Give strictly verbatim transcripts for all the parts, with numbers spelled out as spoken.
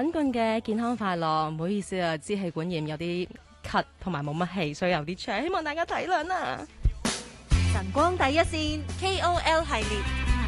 粉棍嘅健康快樂，唔好意思啊，支氣管炎有啲咳同埋冇乜氣，所以有啲長，希望大家體諒啊。 晨光第一線 K O L 系列，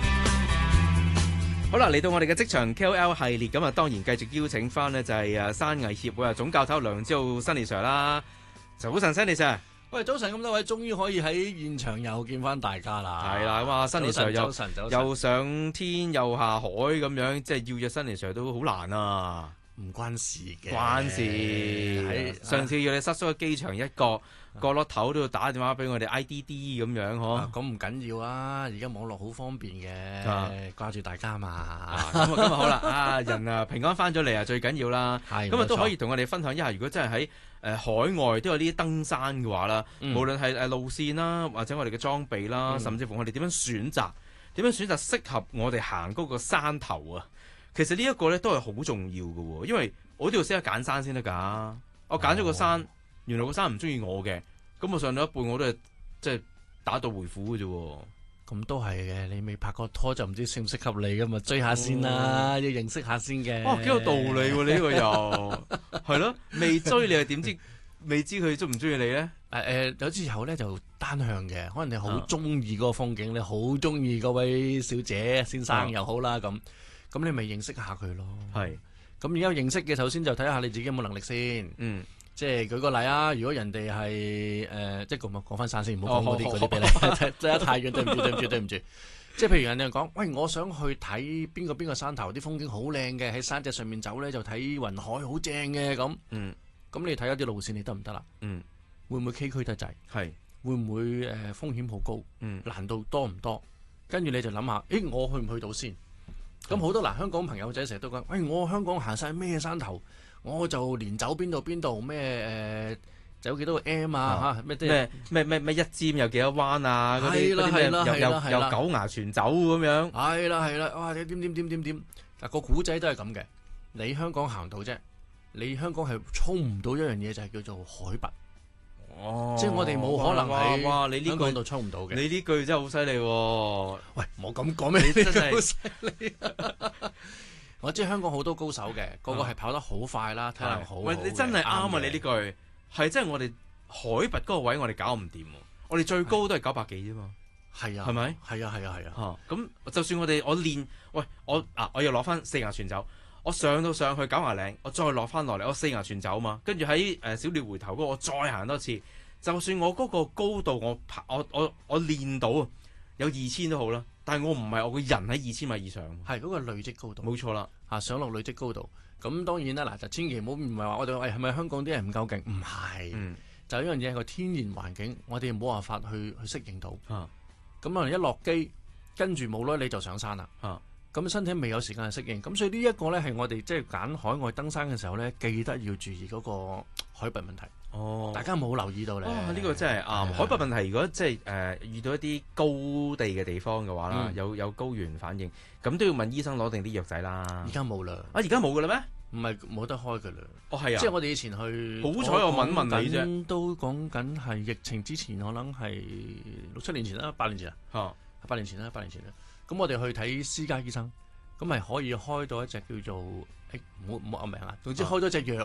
好啦，嚟到我哋嘅職場 K O L 系列，咁啊當然繼續邀請翻呢就係誒山藝協會啊總教頭梁之浩 Sunny Sir 啦。早晨 Sunny Sir。 喂，早晨咁多位，終於可以喺現場又見翻大家啦。 係啦，咁啊Sunny Sir又早晨早晨又上天又下海咁樣，即係要約Sunny Sir都好難啊。 唔關事嘅， 關事。 喺上次要你塞咗喺機場一角角落頭都要打電話俾我哋 I D D 咁樣嗬。 咁唔緊要啊，而家網絡好方便嘅， 啊掛住大家嘛。 咁啊，今日好啦，啊人啊平安翻咗嚟啊，最緊要啦。 係咁啊都可以冇錯同我哋分享一下，如果真係喺誒海外都有呢啲登山嘅話啦， 嗯無論係誒路線啦，或者我哋嘅裝備啦， 嗯甚至乎我哋點樣選擇，點樣選擇適合我哋行嗰個山頭啊。其實呢一個咧都係好重要嘅喎，因為我都要識得揀山先得㗎。我揀咗個山， 哦原來個山唔中意我嘅，咁我上到一半我都係即係打道回府嘅啫喎。 咁都係嘅，你未拍過拖就唔知適唔適合你噶嘛，追下先啦，要認識下先嘅。 哇，幾有道理喎！你呢個又係咯，未追你又點知未知佢中唔中意你咧？ 誒誒，有時候咧就單向嘅，可能你好啊中意嗰個風景，你好中意嗰位小姐先啊生又好啦，咁咁你咪認識下佢咯。 係， 咁而家認識嘅，首先就睇下你自己有冇能力先。 嗯， 即係舉個例啊，如果人哋係誒，即係咁啊，講翻山先，唔好講嗰啲哦嗰啲俾你，真係太遠，對唔住，對唔住，對唔住。即係譬如人哋講，喂，我想去睇邊個邊個山頭，啲風景好靚嘅，喺山脊上面走咧就睇雲海，好正嘅咁。 嗯， 咁你睇一啲路線，你得唔得啦？ 嗯， 會唔會崎嶇得滯？ 係， 會唔會誒、呃、風險好高？ 嗯， 難度多唔多？跟住你就諗下，誒我去唔去到先？咁好多嗱，香港朋友仔成日都講，喂，我香港行晒咩山頭，我就連走邊度邊度咩誒，走幾多個 M 啊嚇咩啲咩咩咩咩一尖有幾多彎啊？嗰啲係啦嗰啲咩係啦又又係啦係啦又狗牙全走咁樣。 係啦係啦，哇點點點點點點嗱個古仔都係咁嘅。你香港行到啫，你香港係衝唔到一樣嘢就係叫做海拔， 哦， 即係我哋冇可能哇喺哇！你呢句香港度衝唔到嘅。 你呢句真係好犀利喎！ 喂，唔好咁講咩？ 你真係好犀利！我知香港好多高手嘅，個個係跑得好快啦，體能好好喂，你真係啱啊！ 嘅你呢句係真係我哋海拔嗰個位，我哋搞唔掂喎。我哋最高都係九百幾啫嘛。 係啊， 係咪？ 係啊，係啊，係啊。 嚇咁，就算我哋我練，喂我啊，我要攞翻四牙全走，我上到上去九牙嶺，我再落翻落嚟，我四牙全走嘛。跟住喺誒小鳥回頭嗰個，我再行多次。就算我嗰個高度我爬我我我練到有二千都好啦，但係我唔係我個人喺二千米以上。 係嗰個累積高度， 冇錯啦。 嚇上落累積高度。咁當然啦，嗱就千祈唔好唔係話我哋喂係咪香港啲人唔夠勁？唔係， 嗯就呢樣嘢係個天然環境，我哋冇辦法去去適應到。 啊咁可能一落機，跟住冇耐你就上山啦。 啊咁身體未有時間去適應，咁所以呢一個咧係我哋即係揀海外登山嘅時候咧，記得要注意嗰個海拔問題。 哦， 大家冇留意到咧。 哦，呢、個真係啱。 係海拔問題，如果即係誒遇到一啲高地嘅地方嘅話啦， 嗯有有高原反應，咁都要問醫生攞定啲藥仔啦。 而家冇啦， 啊，而家冇嘅啦咩？ 唔係冇得開嘅啦。 哦，係啊。 即係我哋以前去， 好彩我問問你啫講緊都講緊係疫情之前，可能係六七年前啦，八年前啊， 嚇八年前啦，八年前啦。咁我哋去睇私家醫生，咁咪可以開到一隻叫做誒，唔好唔好噏名啊。總之開咗隻藥